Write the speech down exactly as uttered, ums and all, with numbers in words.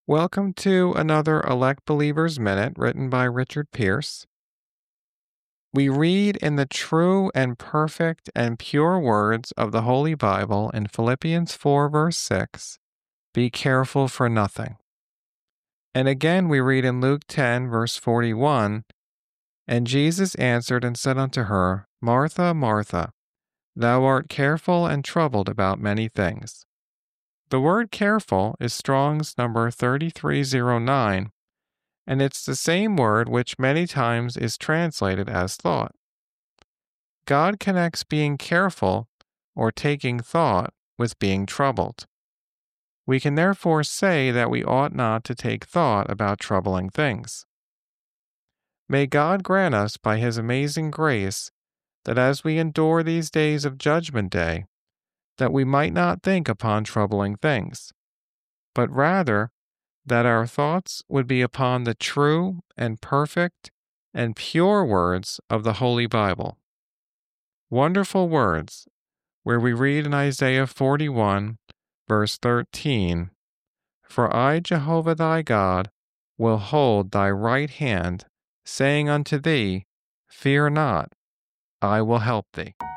Welcome to another Elect Believers Minute written by Richard Pierce. We read in the true and perfect and pure words of the Holy Bible in Philippians four, verse six, "Be careful for nothing." And again we read in Luke ten, verse forty-one, "And Jesus answered and said unto her, Martha, Martha, thou art careful and troubled about many things." The word careful is Strong's number thirty-three oh nine, and it's the same word which many times is translated as thought. God connects being careful or taking thought with being troubled. We can therefore say that we ought not to take thought about troubling things. May God grant us by His amazing grace that as we endure these days of Judgment Day, that we might not think upon troubling things, but rather that our thoughts would be upon the true and perfect and pure words of the Holy Bible. Wonderful words, where we read in Isaiah forty-one, verse thirteen, "For I, Jehovah thy God, will hold thy right hand, saying unto thee, Fear not, I will help thee."